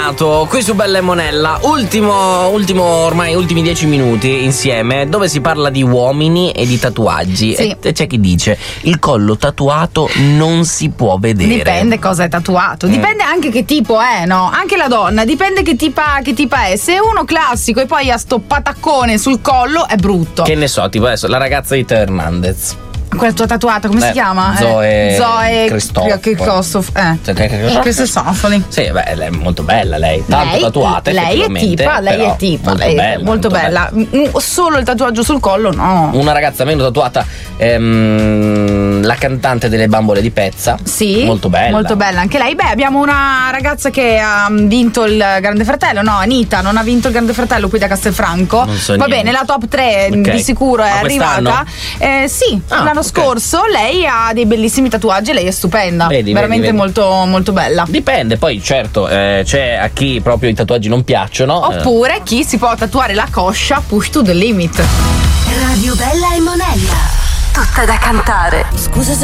tornato qui su Bella e Monella. Ultimi 10 minuti insieme, dove si parla di uomini e di tatuaggi. Sì. E c'è chi dice: il collo tatuato non si può vedere. Dipende cosa è tatuato, dipende anche che tipo è, no? Anche la donna, dipende che tipa è. Se è uno classico e poi ha sto pataccone sul collo, è brutto. Che ne so, tipo adesso la ragazza di Teo Hernandez. Quella tua tatuata, come si chiama? Zoe Christoph. Cristofoli. Sì, beh, lei è molto bella, lei. Tanto tatuata, lei è tipa, lei è molto bella. Solo il tatuaggio sul collo, no. Una ragazza meno tatuata, la cantante delle Bambole di Pezza. Sì, molto bella anche lei. Beh, abbiamo una ragazza che ha vinto il Grande Fratello. No, Anita non ha vinto il Grande Fratello qui da Castelfranco. Non so Va niente. bene, la top 3 di sicuro è arrivata. Sì, l'anno scorso. Lei ha dei bellissimi tatuaggi, lei è stupenda. Veramente vedi. molto molto bella. Dipende, poi certo, c'è a chi proprio i tatuaggi non piacciono. Oppure chi si può tatuare la coscia push to the limit. Radio Bella e Monella. Tutta da cantare. Scusa se